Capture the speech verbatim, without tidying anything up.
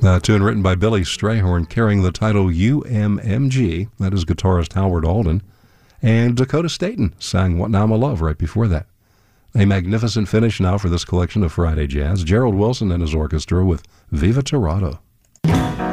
A tune written by Billy Strayhorn carrying the title U M M G. That is guitarist Howard Alden. And Dakota Staton sang What Now My Love right before that. A magnificent finish now for this collection of Friday Jazz. Gerald Wilson and his orchestra with Viva Tirado.